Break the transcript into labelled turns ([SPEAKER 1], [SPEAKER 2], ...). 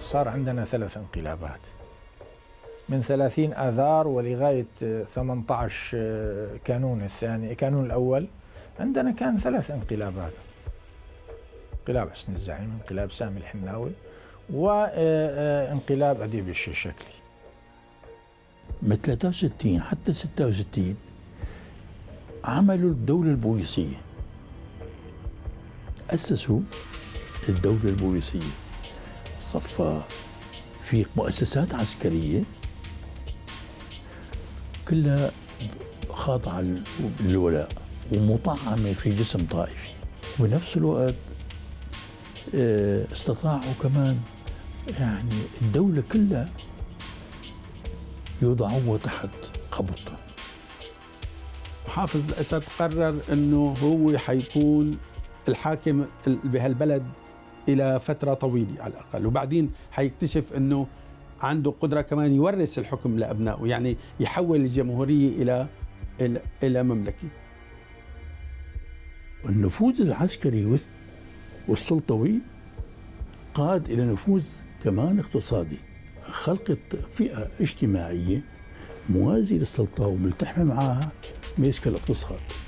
[SPEAKER 1] صار عندنا 3 انقلابات من 30 آذار ولغاية 18 كانون الثاني، كانون الأول. عندنا كان 3 انقلابات: انقلاب حسني الزعيم، انقلاب سامي الحناوي، وانقلاب أديب الشيشكلي.
[SPEAKER 2] من 63 حتى 66 عملوا الدولة البوليسية، أسسوا الدولة البوليسية، صفى في مؤسسات عسكرية كلها خاضعة للولاء ومطعمة في جسم طائفي، وبنفس الوقت استطاعوا كمان يعني الدولة كلها يوضعوها تحت قبضته.
[SPEAKER 3] حافظ الأسد قرر أنه هو حيكون الحاكم بهالبلد إلى فترة طويلة على الأقل، وبعدين حيكتشف أنه عنده قدرة كمان يورث الحكم لأبنائه، يعني يحول الجمهورية إلى مملكة.
[SPEAKER 2] النفوذ العسكري والسلطوي قاد إلى نفوذ كمان اقتصادي، خلق فئة اجتماعية موازية للسلطة وملتحمة معها ماسكة الاقتصاد.